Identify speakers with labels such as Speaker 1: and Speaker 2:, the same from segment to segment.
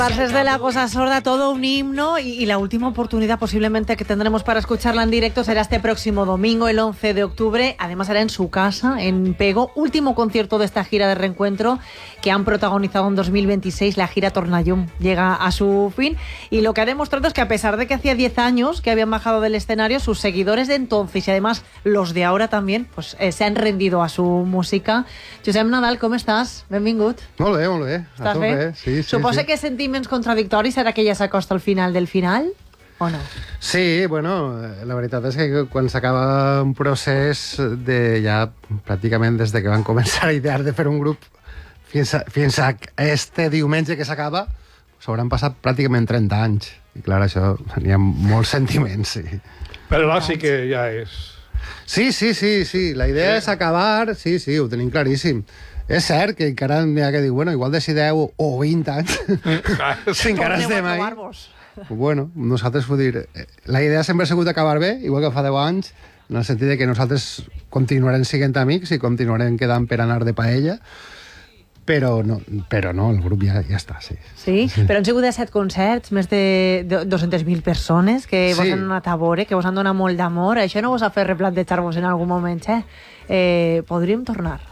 Speaker 1: Parses de la Cosa Sorda, todo un himno y la última oportunidad posiblemente que tendremos para escucharla en directo será este próximo domingo, el 11 de octubre. Además será en su casa, en Pego, último concierto de esta gira de reencuentro que han protagonizado en 2026. La gira Tornallum llega a su fin y lo que ha demostrado es que a pesar de que hacía 10 años que habían bajado del escenario, sus seguidores de entonces y además los de ahora también pues se han rendido a su música. Josep Nadal, com estàs? Benvingut.
Speaker 2: Molt bé, molt bé.
Speaker 1: Estàs bé?
Speaker 2: Sí,
Speaker 1: Suposa
Speaker 2: sí.
Speaker 1: que sentiments contradictoris ara que ja s'acosta el final del final, o no?
Speaker 2: Sí, bueno, la veritat és que quan s'acaba un procés de ja pràcticament des de que van començar a idear de fer un grup fins a este diumenge que s'acaba, s'hauran passat pràcticament 30 anys. I clar, això, hi ha molts sentiments, sí.
Speaker 3: Però là sí que ja és...
Speaker 2: Sí, la idea és acabar, sí, ho tenim claríssim. És cert que encara n'hi ha que dir, bueno, igual de si 10 o 20 anys, si encara estem ahí. Bueno, nosaltres, vull dir, la idea sempre ha sigut acabar bé, igual que fa 10 anys, en el sentit de que nosaltres continuarem sent amics i continuarem quedant per anar de paella, però no, el grup ja està, sí.
Speaker 1: Sí? Però han sigut 17 concerts, més de 200.000 persones que vos han anat a veure, que vos han donat molt d'amor. Això no vos ha fet replantejar-vos en algun moment, podríem tornar?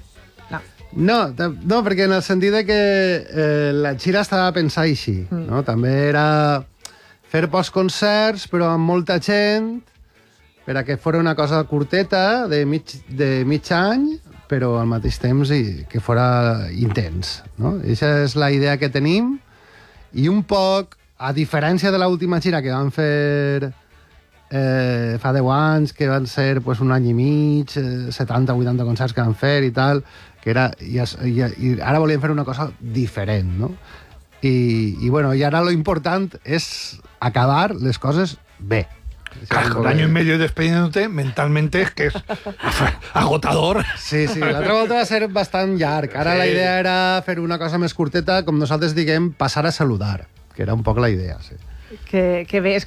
Speaker 2: No, perquè en el sentit de que la gira estava pensada així, no? També era fer postconcerts, però amb molta gent, per a que fos una cosa curteta, de mig any, però al mateix temps que fos intens, no? Aquesta és la idea que tenim, i un poc, a diferència de l'última gira que vam fer fa 10 anys, que van ser pues, un any i mig, 70-80 concerts que van fer i tal, que era, i ara volíem fer una cosa diferent, no? I ara lo important és acabar les coses bé.
Speaker 3: Claro, un año y medio despidiéndote, mentalmente es que es agotador.
Speaker 2: Sí, l'altra volta va ser bastant llarg. Ara la idea era fer una cosa més curteta, com nosaltres diguem, passar a saludar, que era un poc la idea, sí.
Speaker 1: Que bé.